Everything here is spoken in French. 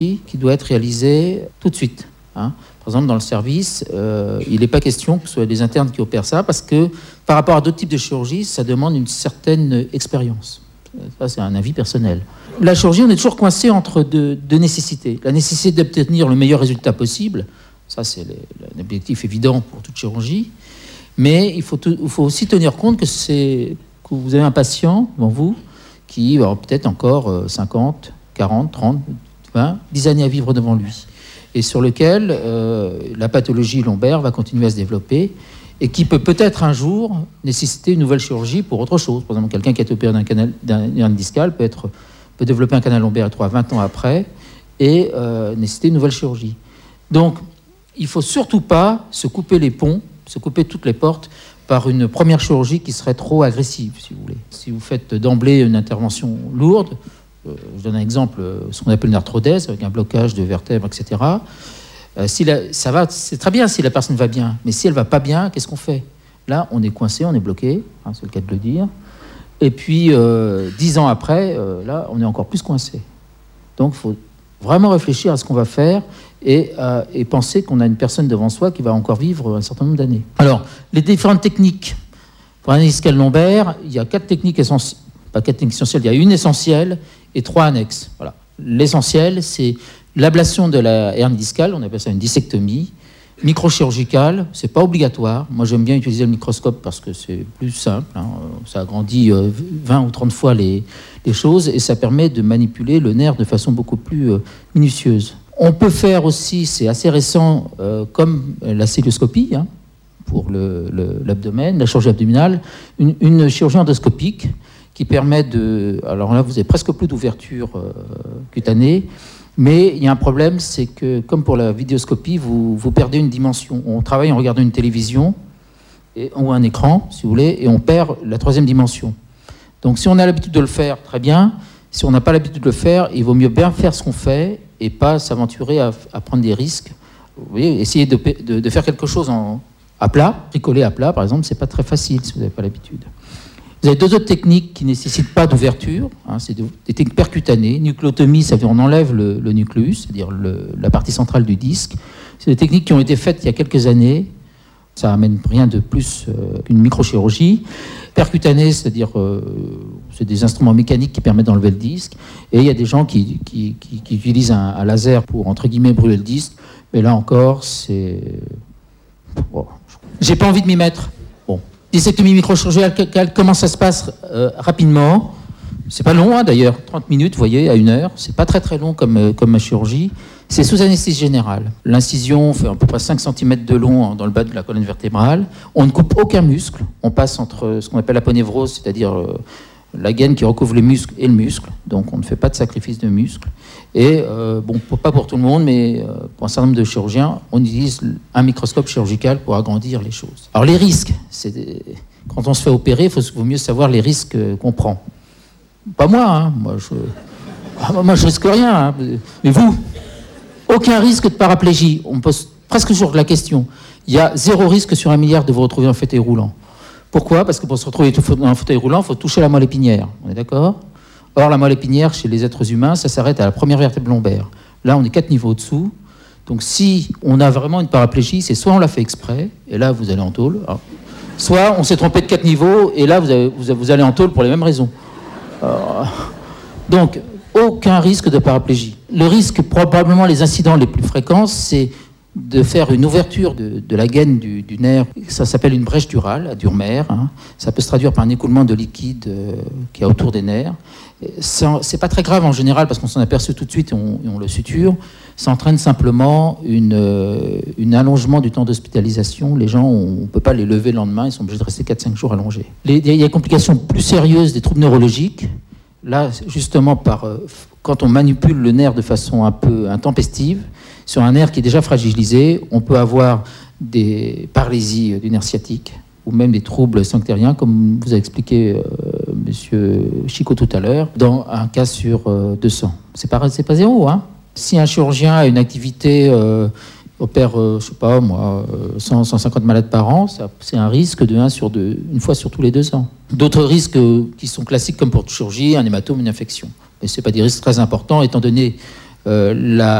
qui doit être réalisée tout de suite. Par exemple, dans le service, il n'est pas question que ce soit des internes qui opèrent ça, parce que par rapport à d'autres types de chirurgie, ça demande une certaine expérience. Ça, c'est un avis personnel. La chirurgie, on est toujours coincé entre deux nécessités. La nécessité d'obtenir le meilleur résultat possible, ça c'est l'objectif évident pour toute chirurgie, mais il faut aussi tenir compte que vous avez un patient devant vous qui aura peut-être encore 50, 40, 30, 20, 10 années à vivre devant lui, et sur lequel la pathologie lombaire va continuer à se développer, et qui peut-être un jour nécessiter une nouvelle chirurgie pour autre chose. Par exemple, quelqu'un qui a été opéré d'un hernie discale peut développer un canal lombaire 20 ans après et nécessiter une nouvelle chirurgie. Donc, il ne faut surtout pas se couper les ponts, se couper toutes les portes par une première chirurgie qui serait trop agressive, si vous voulez. Si vous faites d'emblée une intervention lourde, je donne un exemple, ce qu'on appelle une arthrodèse, avec un blocage de vertèbres, etc., ça va, c'est très bien si la personne va bien, mais si elle ne va pas bien, qu'est-ce qu'on fait? Là, on est coincé, on est bloqué, c'est le cas de le dire. Et puis, 10 ans après, là, on est encore plus coincé. Donc, il faut vraiment réfléchir à ce qu'on va faire et penser qu'on a une personne devant soi qui va encore vivre un certain nombre d'années. Alors, les différentes techniques. Pour un hernie discale lombaire, il y a 4 techniques essentielles. Pas 4 techniques essentielles, il y a une essentielle et 3 annexes. Voilà. L'essentiel, c'est l'ablation de la hernie discale, on appelle ça une disectomie. Microchirurgicale, c'est pas obligatoire. Moi, j'aime bien utiliser le microscope parce que c'est plus simple. Ça agrandit 20 ou 30 fois les choses et ça permet de manipuler le nerf de façon beaucoup plus minutieuse. On peut faire aussi, c'est assez récent, comme la cœlioscopie, pour l'abdomen, la chirurgie abdominale, une chirurgie endoscopique qui permet de... Alors là, vous avez presque plus d'ouverture cutanée, mais il y a un problème, c'est que, comme pour la vidéoscopie, vous perdez une dimension. On travaille en regardant une télévision ou un écran, si vous voulez, et on perd la 3e dimension. Donc si on a l'habitude de le faire, très bien. Si on n'a pas l'habitude de le faire, il vaut mieux bien faire ce qu'on fait et pas s'aventurer à prendre des risques. Vous voyez, essayer de faire quelque chose à plat, bricoler à plat, par exemple, c'est pas très facile si vous n'avez pas l'habitude. Vous avez 2 autres techniques qui ne nécessitent pas d'ouverture, c'est des techniques percutanées. Nucléotomie, ça veut dire on enlève le nucléus, c'est-à-dire la partie centrale du disque. C'est des techniques qui ont été faites il y a quelques années. Ça amène rien de plus qu'une microchirurgie. Percutanée, c'est-à-dire c'est des instruments mécaniques qui permettent d'enlever le disque. Et il y a des gens qui utilisent un laser pour, entre guillemets, brûler le disque. Mais là encore, c'est... Bon, j'ai pas envie de m'y mettre. Disectomie microchirurgicale, comment ça se passe rapidement? C'est pas long, d'ailleurs, 30 minutes, vous voyez, à 1 heure. C'est pas très très long comme ma chirurgie. C'est sous anesthésie générale. L'incision fait à peu près 5 cm de long dans le bas de la colonne vertébrale. On ne coupe aucun muscle. On passe entre ce qu'on appelle l'aponévrose, c'est-à-dire la gaine qui recouvre les muscles et le muscle. Donc on ne fait pas de sacrifice de muscles. Et pas pour tout le monde, mais pour un certain nombre de chirurgiens, on utilise un microscope chirurgical pour agrandir les choses. Alors les risques, quand on se fait opérer, il vaut mieux savoir les risques qu'on prend. Pas moi, moi je risque rien. Mais vous, aucun risque de paraplégie. On me pose presque toujours la question. Il y a 0 risque sur 1 milliard de vous retrouver en fauteuil roulant. Pourquoi? Parce que pour se retrouver dans un fauteuil roulant, il faut toucher la moelle épinière. On est d'accord? Or, la moelle épinière, chez les êtres humains, ça s'arrête à la première vertèbre lombaire. Là, on est 4 niveaux au-dessous. Donc, si on a vraiment une paraplégie, c'est soit on l'a fait exprès, et là, vous allez en tôle, soit on s'est trompé de 4 niveaux, et là, vous allez en tôle pour les mêmes raisons. Donc, aucun risque de paraplégie. Le risque, probablement les incidents les plus fréquents, c'est de faire une ouverture de la gaine du nerf. Ça s'appelle une brèche durale, durmère. Ça peut se traduire par un écoulement de liquide qui est autour des nerfs. C'est pas très grave en général parce qu'on s'en aperçoit tout de suite et on le suture. Ça entraîne simplement un allongement du temps d'hospitalisation. Les gens, on ne peut pas les lever le lendemain, ils sont obligés de rester 4-5 jours allongés. Il y a des complications plus sérieuses des troubles neurologiques. Là, justement, quand on manipule le nerf de façon un peu intempestive, sur un nerf qui est déjà fragilisé, on peut avoir des paralysies du nerf sciatique ou même des troubles sphinctériens, comme vous a expliqué Monsieur Chico tout à l'heure, dans un cas sur 200. C'est pas 0, Si un chirurgien a une activité, opère, 150 malades par an, c'est un risque de 1 fois sur tous les 2 ans. D'autres risques qui sont classiques, comme pour toute chirurgie, un hématome, une infection. Mais ce n'est pas des risques très importants, étant donné la,